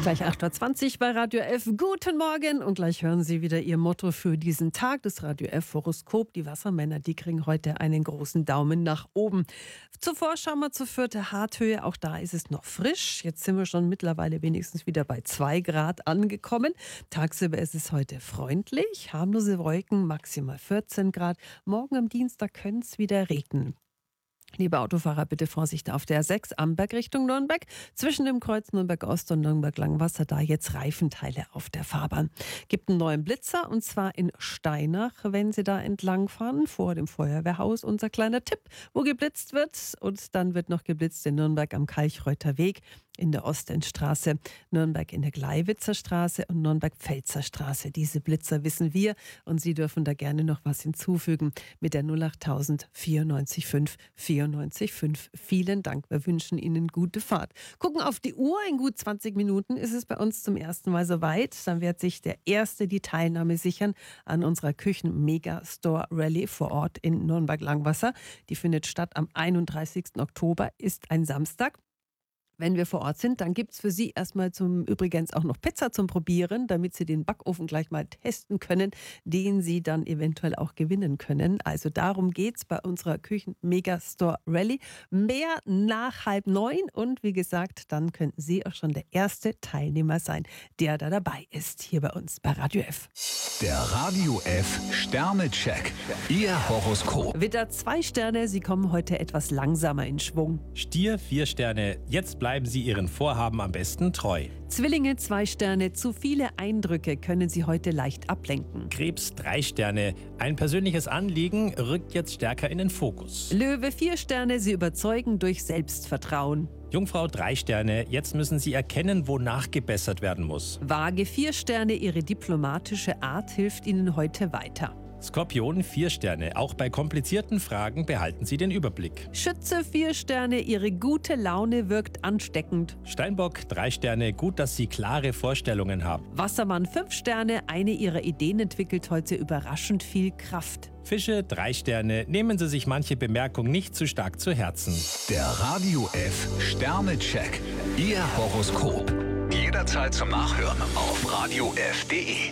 Gleich 8.20 Uhr bei Radio F. Guten Morgen und gleich hören Sie wieder Ihr Motto für diesen Tag, das Radio F Horoskop. Die Wassermänner, die kriegen heute einen großen Daumen nach oben. Zuvor schauen wir zur Fürther Harthöhe, auch da ist es noch frisch. Jetzt sind wir schon mittlerweile wenigstens wieder bei 2 Grad angekommen. Tagsüber ist es heute freundlich, harmlose Wolken, maximal 14 Grad. Morgen am Dienstag könnte es wieder regnen. Liebe Autofahrer, bitte Vorsicht auf der A6 Amberg Richtung Nürnberg. Zwischen dem Kreuz Nürnberg-Ost und Nürnberg-Langwasser, da jetzt Reifenteile auf der Fahrbahn. Gibt einen neuen Blitzer und zwar in Steinach, wenn Sie da entlangfahren, vor dem Feuerwehrhaus. Unser kleiner Tipp, wo geblitzt wird. Und dann wird noch geblitzt in Nürnberg am Kalchreuter Weg, in der Ostendstraße, Nürnberg in der Gleiwitzer Straße und Nürnberg-Pfälzer Straße. Diese Blitzer wissen wir und Sie dürfen da gerne noch was hinzufügen mit der 08000 94 5 94 5. Vielen Dank, wir wünschen Ihnen gute Fahrt. Gucken auf die Uhr, in gut 20 Minuten ist es bei uns zum ersten Mal soweit. Dann wird sich der Erste die Teilnahme sichern an unserer Küchen-Megastore Rallye vor Ort in Nürnberg-Langwasser. Die findet statt am 31. Oktober, ist ein Samstag. Wenn wir vor Ort sind, dann gibt es für Sie erstmal übrigens auch noch Pizza zum Probieren, damit Sie den Backofen gleich mal testen können, den Sie dann eventuell auch gewinnen können. Also darum geht es bei unserer Küchen-Megastore Rallye. Mehr nach 8:30 und wie gesagt, dann könnten Sie auch schon der erste Teilnehmer sein, der da dabei ist, hier bei uns bei Radio F. Der Radio F Sternecheck. Ihr Horoskop. Widder 2 Sterne, Sie kommen heute etwas langsamer in Schwung. Stier 4 Sterne, jetzt bleiben Sie Ihren Vorhaben am besten treu. Zwillinge 2 Sterne, zu viele Eindrücke können Sie heute leicht ablenken. Krebs 3 Sterne, ein persönliches Anliegen rückt jetzt stärker in den Fokus. Löwe 4 Sterne, Sie überzeugen durch Selbstvertrauen. Jungfrau 3 Sterne, jetzt müssen Sie erkennen, wo nachgebessert werden muss. Waage 4 Sterne, Ihre diplomatische Art hilft Ihnen heute weiter. Skorpion 4 Sterne, auch bei komplizierten Fragen behalten Sie den Überblick. Schütze 4 Sterne, Ihre gute Laune wirkt ansteckend. Steinbock 3 Sterne, gut, dass Sie klare Vorstellungen haben. Wassermann 5 Sterne, eine Ihrer Ideen entwickelt heute überraschend viel Kraft. Fische 3 Sterne, nehmen Sie sich manche Bemerkung nicht zu stark zu Herzen. Der Radio F Sternecheck. Ihr Horoskop. Jederzeit zum Nachhören auf radiof.de.